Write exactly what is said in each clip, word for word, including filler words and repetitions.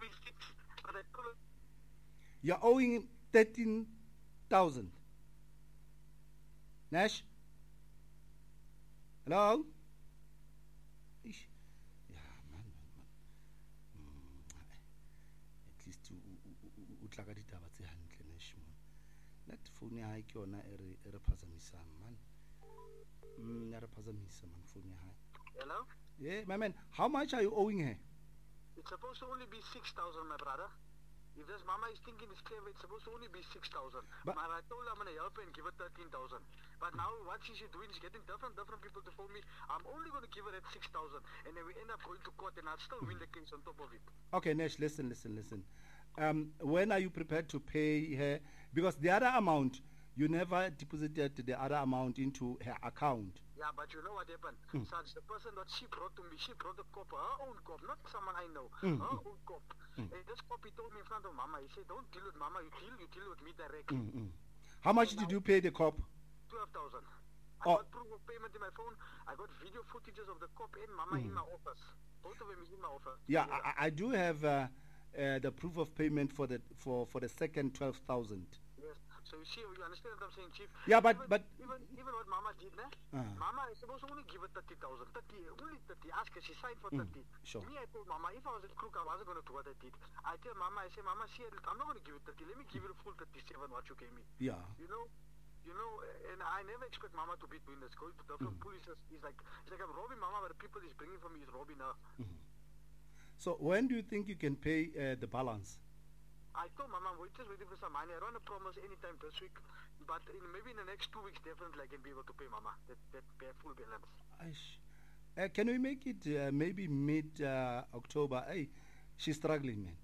be six. But I told her, You're owing him thirteen thousand. Nash? Hello? Ish. Yeah, man, man, man. Mm, at least o tla ka ditaba tse hantle Nash man. That phone ya hae ke yona e re e re phazamisang man. Mm, ya re phazamisa man phone ya hae. hello? Yeah, my man, how much are you owing her? It's supposed to only be six thousand, my brother. If this mama is thinking it's clever, it's supposed to only be six thousand. But- But I told her I'm going to help her and give her thirteen thousand. But now what she's doing is getting different different people to phone me. I'm only going to give her at six thousand. And then we end up going to court and I'll still win the case on top of it. Okay, Nash, listen, listen, listen. Um, when are you prepared to pay her? Because the other amount, you never deposited the other amount into her account. Yeah, but you know what happened? Mm. Such the person that she brought to me, she brought a cop, her own cop, not someone I know, Mm. her own cop. And this cop, he told me in front of Mama, he said, don't deal with Mama, you deal, you deal with me directly. Mm-mm. How much did you pay the cop? twelve thousand. I Oh. got proof of payment in my phone. I got video footages of the cop and Mama in my office. Both of them is in my office. Yeah, I, I- I do have uh, uh, the proof of payment for the for, for the second twelve thousand. Yes. So you see, you understand what I'm saying, Chief? Yeah, but- even, but- even even what Mama did, nah? Uh. Mama is supposed to only give her thirty thousand, thirty, only thirty. Ask her, she signed for Mm, thirty. sure. Me, I told Mama, if I was a crook, I wasn't going to do what I did. I tell Mama, I say, Mama, see, I'm not going to give you thirty. Let me give you the full thirty-seven what you gave me. Yeah. You know, you know, and I never expect Mama to be doing this. Going to different Mm. police is like, it's like I'm robbing Mama, but the people is bringing for me is robbing her. So when do you think you can pay uh, the balance? I told Mama, we're just waiting for some money. I don't want to promise anytime this week, but in, maybe in the next two weeks, definitely I can be able to pay Mama that, that pay full balance. Aish. Uh, can we make it uh, maybe mid uh, October? Hey, she's struggling, man.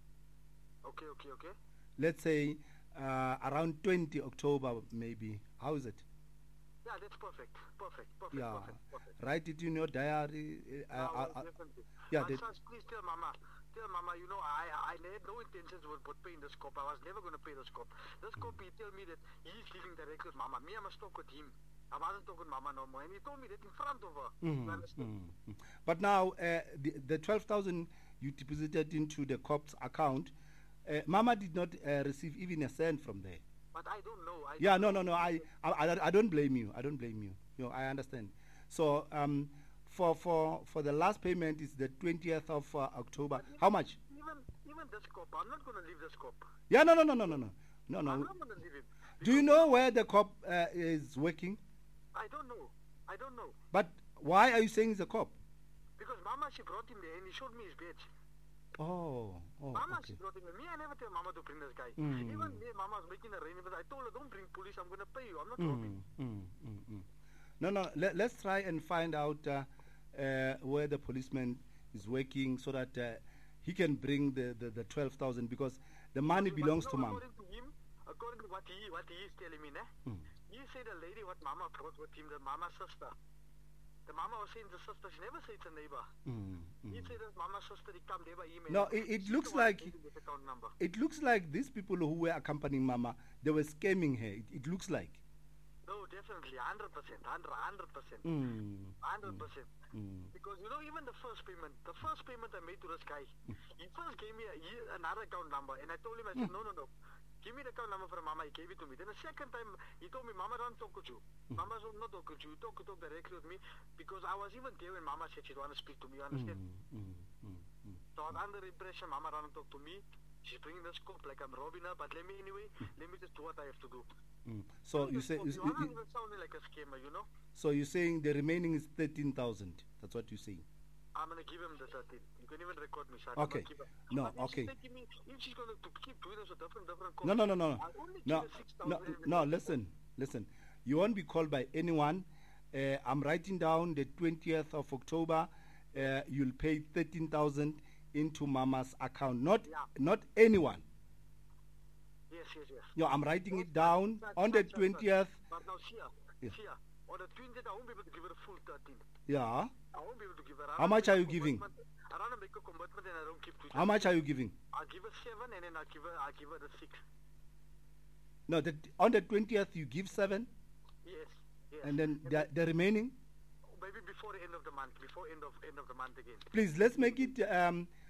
Okay, okay, okay. Let's say uh, around twenty October, maybe. How is it? Yeah, that's perfect. Perfect, perfect, Yeah. perfect, perfect. Write it in your diary. Uh, Yeah, uh, well, uh, definitely. yeah, But that- Sas, please tell Mama, tell Mama, you know, I I had no intentions with, with paying this cop. I was never going to pay this cop. This cop, he tell me that he's dealing directly with Mama. Me, I must talk with him. I wasn't talking with Mama no more. And he told me that in front of her. Mhm, You understand? mhm, mhm. But now, uh, the, the twelve thousand you deposited into the cop's account, uh, Mama did not uh, receive even a cent from there. But I don't know. I Yeah, don't no, know. no, no. I, I, I don't blame you. I don't blame you. You know, I understand. So, um, for for for the last payment is the twentieth of uh, October. How much? Even even this cop, I'm not going to leave this cop. Yeah, no, no, no, no, no, no, no, I'm no. not going to leave him. Do you Because know where the cop uh, is working? I don't know. I don't know. But why are you saying he's a cop? Because Mama, she brought him there and he showed me his badge. Oh, oh, Mama, okay. she brought him there. Me, I never tell Mama to bring this guy. Mm. Even me, Mama was making arrangements. I told her, don't bring police. I'm going to pay you. I'm not robbing. Mm, mm, mm, mm. No, no. Let, let's try and find out uh, uh, where the policeman is working, so that uh, he can bring the, the, the twelve thousand, because the money But belongs you to know, mom. According to him, according to what he what he is telling me, nah, Mm. he said the lady what Mama brought with him, the Mama's sister. The Mama was saying the sister. She never said it's a neighbor. Mm, He mm. said that Mama's sister. He come there by email. No, it- it She's looks the one like- gave him the account number. It looks like these people who were accompanying Mama, they were scamming her. It, it looks like. No, definitely, hundred percent, hundred, hundred percent, Mm, hundred percent. mm. Because you know, even the first payment, the first payment I made to this guy, he first gave me a, he, another account number, and I told him, I said, no, no, no, give me the account number for Mama. He gave it to me. Then the second time, he told me, Mama, don't talk with you. Mama should not talk with you. Talk, talk directly with me, because I was even there when Mama said she don't want to speak to me. You understand? Mm, mm, mm, mm. So I was under the impression Mama don't talk to me. She's bringing this scope like I'm robbing her, but let me anyway. Let me just do what I have to do. Mm. So you say, you, you, are not you, even sounding like a scammer, you know. so you're saying the remaining is thirteen thousand. That's what you're saying. I'm gonna give him the thirteen. You can even record me, sir. Okay. I'm not give her- No, but if okay. She's taking me, if she's gonna to keep doing this with different, different No, no, no, no, I'll only no, give her six no, thousand no. Listen, listen. You won't be called by anyone. Uh, I'm writing down the twentieth of October. Uh, you'll pay thirteen thousand into Mama's account. Not, Yeah. not anyone. Yes, yes, yes. No, I'm writing it down Sir, on sir, the sir, sir. twentieth. But now, see her, Yeah. see her. On the twentieth, I won't be able to give her a full thirteen. Yeah. I won't be able to give her. I How don't much make are a you giving? commitment- I don't make a commitment and I don't keep to it. How much are you giving? I'll give her seven and then I'll give her, I'll give her the six. No, the, on the twentieth you give seven, Yes, yes. and then the, the remaining. maybe before the end of the month, before end of end of the month again. Please, let's make it um,